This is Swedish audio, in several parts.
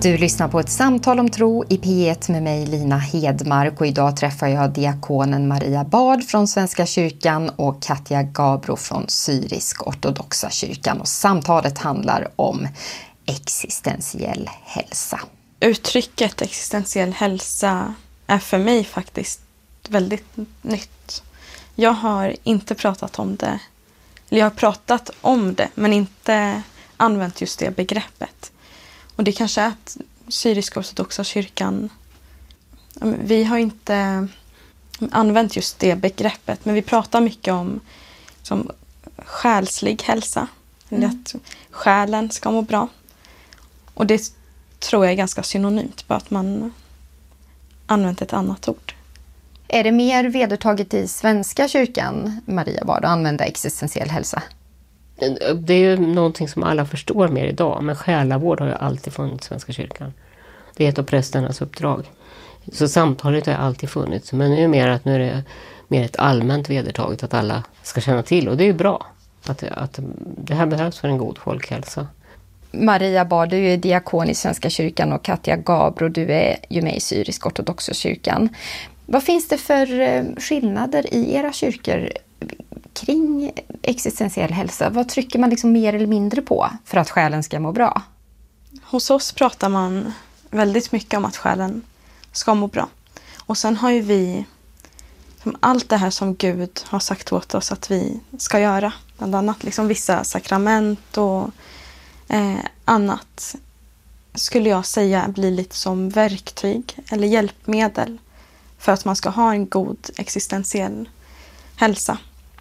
Du lyssnar på ett samtal om tro i P1 med mig Lina Hedmark, och idag träffar jag diakonen Maria Bard från Svenska kyrkan och Katja Gabro från Syrisk-ortodoxa kyrkan, och samtalet handlar om existentiell hälsa. Uttrycket existentiell hälsa är för mig faktiskt väldigt nytt. Jag har inte pratat om det, eller jag har pratat om det men inte använt just det begreppet. Och det kanske är att Syrisk-ortodoxa kyrkan, vi har inte använt just det begreppet, men vi pratar mycket om som själslig hälsa, eller att själen ska må bra. Och det tror jag är ganska synonymt, bara att man använt ett annat ord. Är det mer vedertaget i Svenska kyrkan, Maria Bard, att använda existentiell hälsa? Det är ju någonting som alla förstår mer idag, men själavård har ju alltid funnits i Svenska kyrkan. Det är ett av prästernas uppdrag. Så samtalet har alltid funnits, men nu är det mer ett allmänt vedertaget att alla ska känna till, och det är ju bra att det här behövs för en god folkhälsa. Maria Bard, du är diakon i Svenska kyrkan, och Katja Gabro, du är ju med i Syrisk-ortodoxa kyrkan. Vad finns det för skillnader i era kyrkor kring existentiell hälsa? Vad trycker man liksom mer eller mindre på för att själen ska må bra? Hos oss pratar man väldigt mycket om att själen ska må bra. Och sen har ju vi allt det här som Gud har sagt åt oss att vi ska göra. Bland annat liksom vissa sakrament och annat skulle jag säga blir lite som verktyg eller hjälpmedel för att man ska ha en god existentiell hälsa.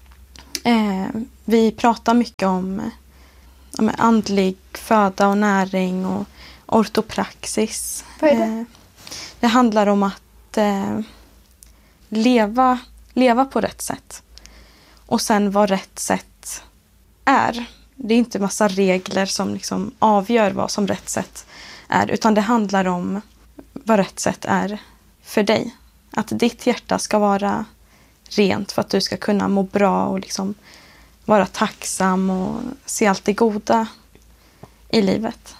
Vi pratar mycket om andlig föda och näring och ortopraxis. Vad är det? Det handlar om att leva på rätt sätt. Och sen vad rätt sätt är. Det är inte massa regler som liksom avgör vad som rätt sätt är, utan det handlar om vad rätt sätt är för dig. Att ditt hjärta ska vara rent för att du ska kunna må bra och liksom vara tacksam och se allt det goda i livet.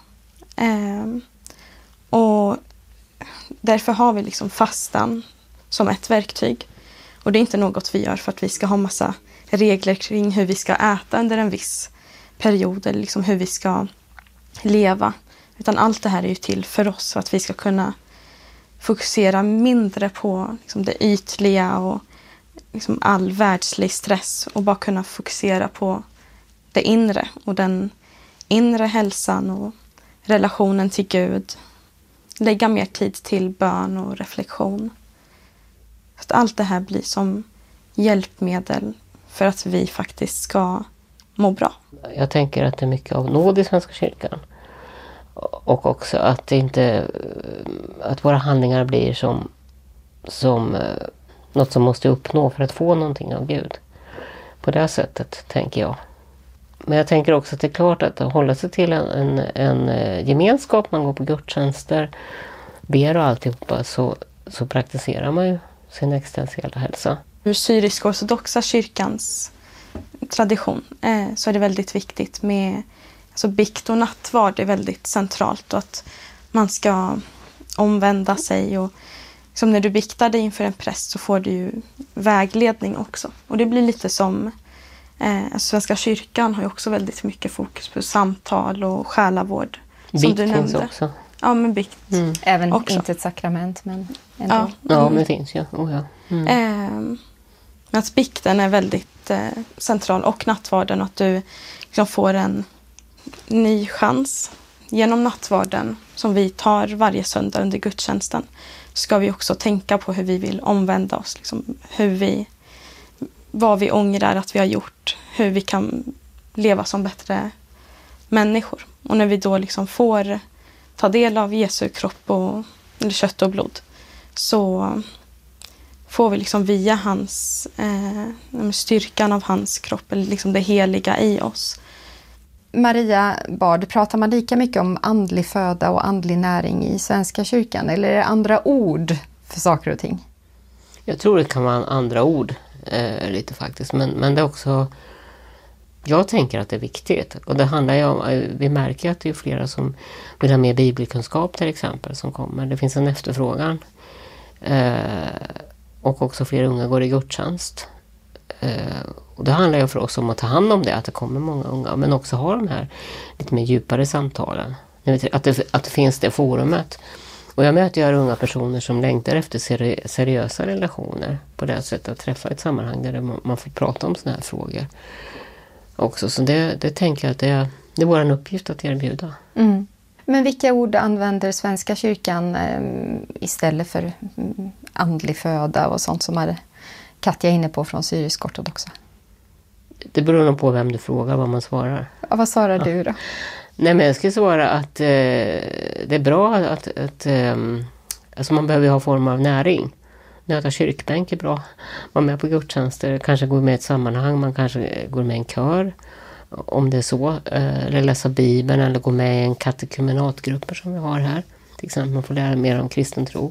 Och därför har vi liksom fastan som ett verktyg. Och det är inte något vi gör för att vi ska ha massa regler kring hur vi ska äta under en viss period eller liksom hur vi ska leva. Utan allt det här är ju till för oss för att vi ska kunna fokusera mindre på liksom det ytliga och liksom all världslig stress och bara kunna fokusera på det inre och den inre hälsan och relationen till Gud. Lägga mer tid till bön och reflektion. Så att allt det här blir som hjälpmedel för att vi faktiskt ska må bra. Jag tänker att det är mycket av nåd i Svenska kyrkan. Och också att att våra handlingar blir som något som måste uppnå för att få någonting av Gud. På det sättet tänker jag. Men jag tänker också att det är klart att hålla sig till en gemenskap, man går på gudstjänster, ber och alltihopa, så praktiserar man ju sin existentiella hälsa. Ur Syrisk-ortodoxa kyrkans tradition så är det väldigt viktigt med bikt och nattvard är väldigt centralt, och att man ska omvända sig, och som när du biktar dig inför en präst så får du ju vägledning också. Och det blir lite som Svenska kyrkan har ju också väldigt mycket fokus på samtal och själavård. Bikt finns också. Ja, men bikt. Även också. inte ett sakrament, men ändå. Ja, men det finns ju. Men att bikten är väldigt central, och nattvarden, och att du liksom får en ny chans genom nattvarden som vi tar varje söndag under gudstjänsten. Ska vi också tänka på hur vi vill omvända oss, liksom vad vi ångrar att vi har gjort, hur vi kan leva som bättre människor. Och när vi då liksom får ta del av Jesu kropp eller kött och blod, så får vi liksom via hans styrkan av hans kropp, eller liksom det heliga i oss. Maria Bard, pratar man lika mycket om andlig föda och andlig näring i Svenska kyrkan, eller är det andra ord för saker och ting? Jag tror det kan vara andra ord lite faktiskt, men det är också Jag tänker att det är viktigt. Och det handlar ju om, vi märker att det är flera som vill ha mer bibelkunskap till exempel som kommer. Det finns en efterfrågan. Och också fler unga går i gudstjänst. Och det handlar ju för oss om att ta hand om det, att det kommer många unga. Men också ha de här lite mer djupare samtalen. Att det finns det forumet. Och jag möter ju unga personer som längtar efter seriösa relationer. På det sättet att träffa ett sammanhang där man får prata om såna här frågor. Också. Så det tänker jag att det är vår uppgift att erbjuda. Mm. Men vilka ord använder Svenska kyrkan istället för andlig föda och sånt som är Katja inne på från syrisk-ortodoxa? Det beror nog på vem du frågar vad man svarar. Ja, vad svarar du då? Nej, men jag skulle svara att det är bra att alltså man behöver ha form av näring. Nöta kyrkbänk är bra. Vara med på gudstjänster, kanske gå med i ett sammanhang, man kanske går med i en kör. Om det är så. Eller läsa Bibeln eller gå med i en katekumenatgrupper som vi har här. Till exempel man får lära mer om kristen tro.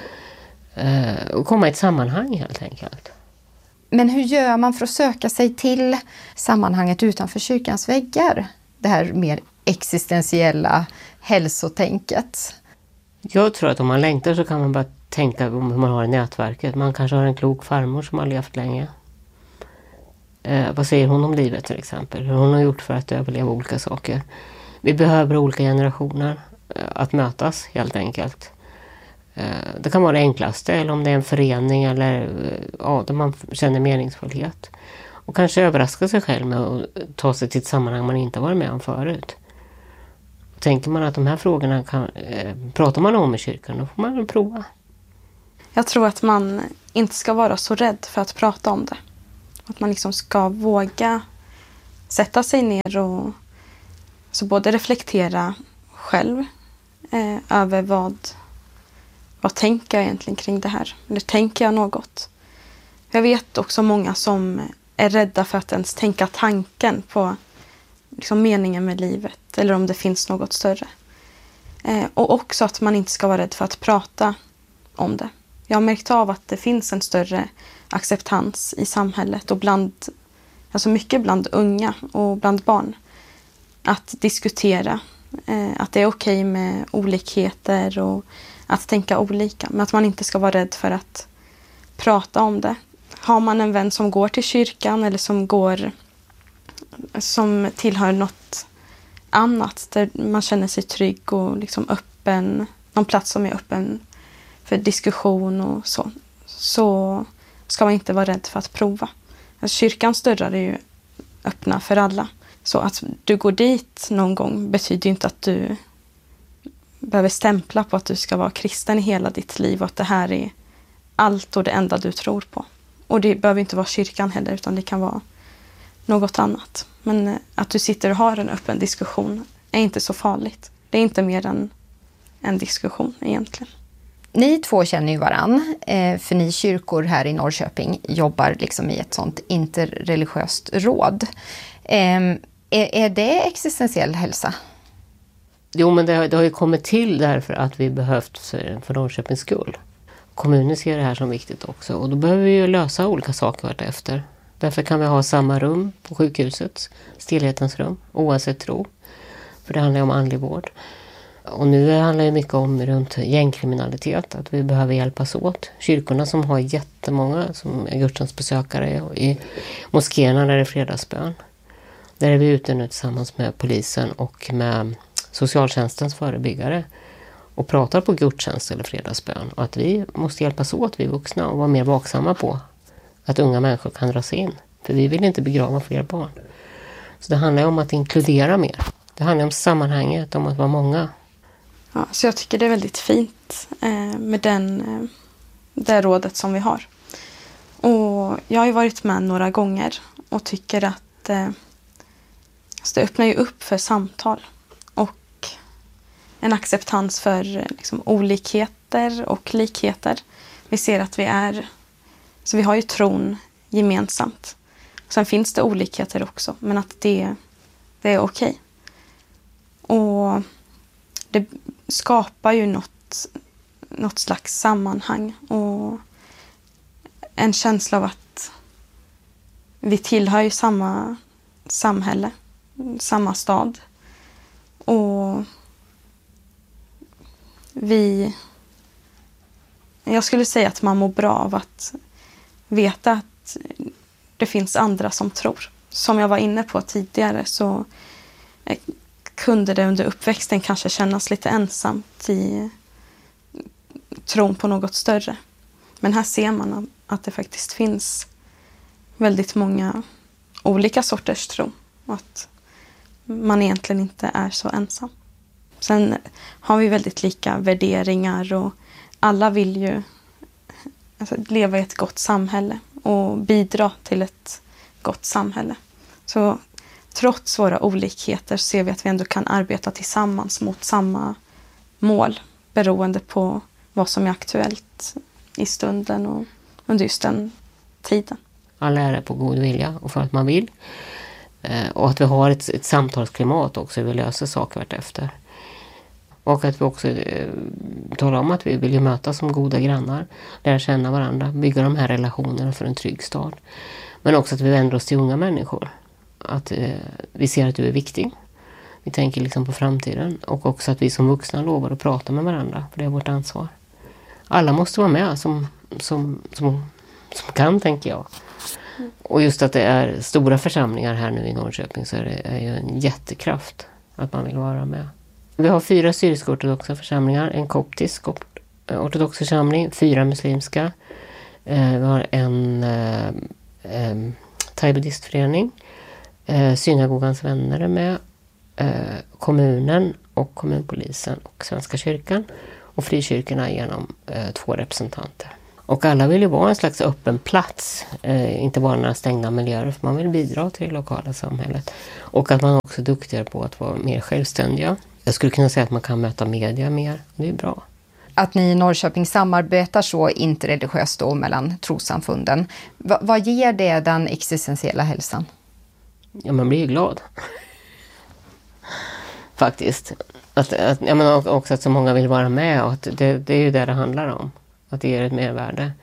Och komma i ett sammanhang helt enkelt. Men hur gör man för att söka sig till sammanhanget utanför kyrkans väggar? Det här mer existentiella hälsotänket. Jag tror att om man längtar så kan man bara tänka om hur man har i nätverket. Man kanske har en klok farmor som har levt länge. Vad säger hon om livet till exempel? Hur hon har gjort för att överleva olika saker. Vi behöver olika generationer att mötas helt enkelt. Det kan vara det enklaste, eller om det är en förening eller där man känner meningsfullhet. Och kanske överraska sig själv med att ta sig till ett sammanhang man inte varit med om förut. Tänker man att de här frågorna pratar man om i kyrkan, då får man väl prova. Jag tror att man inte ska vara så rädd för att prata om det. Att man liksom ska våga sätta sig ner och så både reflektera själv över vad tänker jag egentligen kring det här? Eller tänker jag något? Jag vet också många som är rädda för att ens tänka tanken på liksom meningen med livet. Eller om det finns något större. Och också att man inte ska vara rädd för att prata om det. Jag har märkt av att det finns en större acceptans i samhället och mycket bland unga och bland barn. Att diskutera. Att det är okej med olikheter och att tänka olika. Men att man inte ska vara rädd för att prata om det. Har man en vän som går till kyrkan eller som tillhör något annat där man känner sig trygg och liksom öppen, någon plats som är öppen för diskussion och så ska man inte vara rädd för att prova. Alltså, kyrkans dörrar är ju öppna för alla. Så att du går dit någon gång betyder inte att du behöver stämpla på att du ska vara kristen i hela ditt liv och att det här är allt och det enda du tror på. Och det behöver inte vara kyrkan heller, utan det kan vara något annat. Men att du sitter och har en öppen diskussion är inte så farligt. Det är inte mer än en diskussion egentligen. Ni två känner ju varann, för ni kyrkor här i Norrköping jobbar liksom i ett sånt interreligiöst råd. Är det existentiell hälsa? Jo, men det har ju kommit till därför att vi behövt för Norrköpings skull. Kommunen ser det här som viktigt också, och då behöver vi ju lösa olika saker vartefter. Därför kan vi ha samma rum på sjukhuset, stillhetens rum, oavsett tro. För det handlar ju om andlig vård. Och nu handlar det mycket om runt gängkriminalitet, att vi behöver hjälpas åt. Kyrkorna som har jättemånga som är gudstjänstbesökare, och i moskéerna där det är fredagsbön. Där är vi ute nu tillsammans med polisen och med socialtjänstens förebyggare och pratar på gudstjänst eller fredagsbön. Och att vi måste hjälpas åt, vi vuxna, och vara mer vaksamma på att unga människor kan dras in. För vi vill inte begrava fler barn. Så det handlar om att inkludera mer. Det handlar om sammanhanget, om att vara många. Ja, så jag tycker det är väldigt fint med det rådet som vi har. Och jag har ju varit med några gånger och tycker att det öppnar ju upp för samtal och en acceptans för liksom, olikheter och likheter. Vi ser att vi har ju tron gemensamt. Sen finns det olikheter också, men att det är okej. Och det skapar ju något slags sammanhang och en känsla av att vi tillhör ju samma samhälle, samma stad. Och jag skulle säga att man mår bra av att veta att det finns andra som tror. Som jag var inne på tidigare så kunde det under uppväxten kanske kännas lite ensamt i tron på något större. Men här ser man att det faktiskt finns väldigt många olika sorters tro. Och att man egentligen inte är så ensam. Sen har vi väldigt lika värderingar och alla vill ju leva i ett gott samhälle och bidra till ett gott samhälle. Så trots våra olikheter ser vi att vi ändå kan arbeta tillsammans mot samma mål beroende på vad som är aktuellt i stunden och under just den tiden. Alla är på god vilja och för att man vill. Och att vi har ett samtalsklimat också, vi löser saker vartefter. Och att vi också talar om att vi vill mötas som goda grannar, lära känna varandra, bygga de här relationerna för en trygg stad. Men också att vi vänder oss till unga människor. Att vi ser att du är viktig. Vi tänker liksom på framtiden. Och också att vi som vuxna lovar att prata med varandra, för det är vårt ansvar. Alla måste vara med som kan, tänker jag. Och just att det är stora församlingar här nu i Norrköping så är ju en jättekraft att man vill vara med. Vi har 4 syrisk-ortodoxa församlingar, en koptisk ortodox församling, 4 muslimska. Vi har en thai-buddhistförening, synagogans vänner är med, kommunen och kommunpolisen och Svenska kyrkan och frikyrkorna genom 2 representanter. Och alla vill ju vara en slags öppen plats, inte bara några stängda miljöer, för man vill bidra till det lokala samhället. Och att man också är duktigare på att vara mer självständiga. Jag skulle kunna säga att man kan möta media mer, det är bra. Att ni i Norrköping samarbetar så interreligiöst då mellan trossamfunden, vad ger det den existentiella hälsan? Ja, man blir ju glad. Faktiskt. Jag menar också att så många vill vara med och att det är ju det handlar om. Att det ger ett mervärde.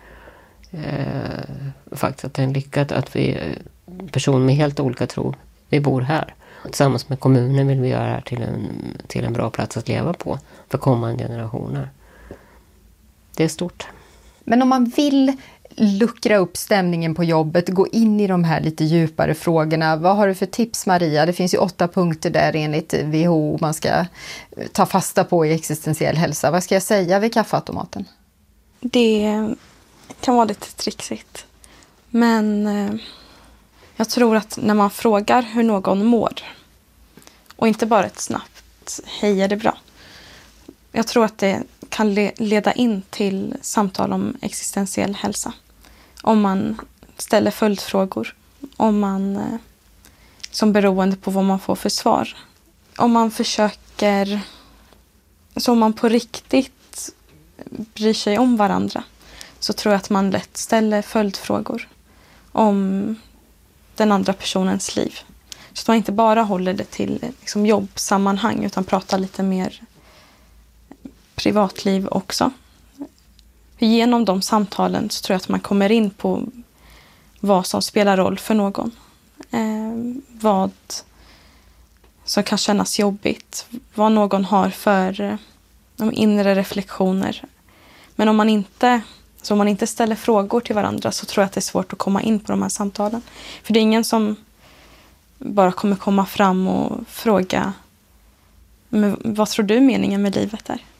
Faktiskt att det är lyckat att vi personer med helt olika tro, vi bor här. Tillsammans med kommunen vill vi göra det här till en bra plats att leva på för kommande generationer. Det är stort. Men om man vill luckra upp stämningen på jobbet, gå in i de här lite djupare frågorna, vad har du för tips, Maria? Det finns ju 8 punkter där enligt WHO man ska ta fasta på i existentiell hälsa. Vad ska jag säga vid kaffeautomaten? Det kan vara lite trixigt. Men jag tror att när man frågar hur någon mår och inte bara ett snabbt hej, är det bra? Jag tror att det kan leda in till samtal om existentiell hälsa. Om man ställer följdfrågor. Om man, som beroende på vad man får för svar. Om man försöker, så om man på riktigt bryr sig om varandra, så tror jag att man lätt ställer följdfrågor om den andra personens liv. Så att man inte bara håller det till liksom jobbsammanhang utan pratar lite mer privatliv också. Genom de samtalen så tror jag att man kommer in på vad som spelar roll för någon. Vad som kan kännas jobbigt. Vad någon har för de inre reflektioner. Men om man inte ställer frågor till varandra så tror jag att det är svårt att komma in på de här samtalen. För det är ingen som bara kommer komma fram och fråga, men vad tror du meningen med livet är?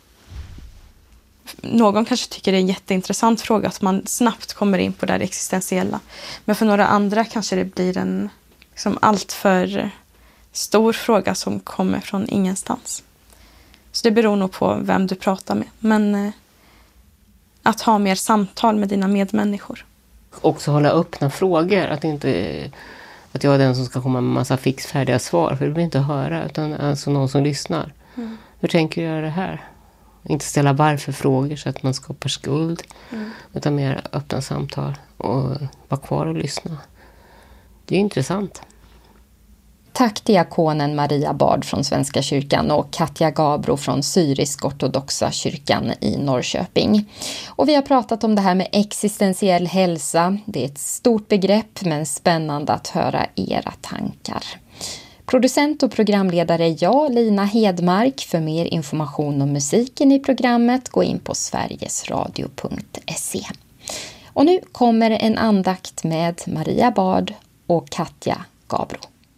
Någon kanske tycker det är en jätteintressant fråga att man snabbt kommer in på det här existentiella. Men för några andra kanske det blir en liksom allt för stor fråga som kommer från ingenstans. Så det beror nog på vem du pratar med. Men att ha mer samtal med dina medmänniskor. Också hålla öppna frågor. Att jag är den som ska komma med massa fixfärdiga svar. För det blir inte att höra. Utan alltså någon som lyssnar. Mm. Hur tänker du göra det här? Inte ställa varför-frågor så att man skapar skuld. Utan mer öppna samtal. Och vara kvar och lyssna. Det är intressant. Tack diakonen Maria Bard från Svenska kyrkan och Katja Gabro från Syrisk-ortodoxa kyrkan i Norrköping. Och vi har pratat om det här med existentiell hälsa. Det är ett stort begrepp men spännande att höra era tankar. Producent och programledare är jag, Lina Hedmark. För mer information om musiken i programmet, gå in på sverigesradio.se. Och nu kommer en andakt med Maria Bard och Katja Gabro.